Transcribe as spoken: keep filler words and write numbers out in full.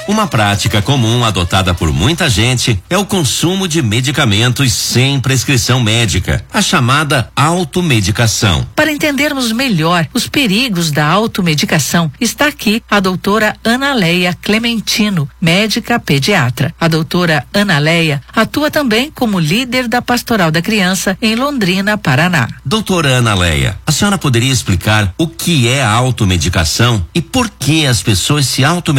Uma prática comum adotada por muita gente é o consumo de medicamentos sem prescrição médica, a chamada automedicação. Para entendermos melhor os perigos da automedicação, está aqui a doutora Ana Leia Clementino, médica pediatra. A doutora Ana Leia atua também como líder da Pastoral da Criança em Londrina, Paraná. Doutora Ana Leia, a senhora poderia explicar o que é a automedicação e por que as pessoas se automedicam?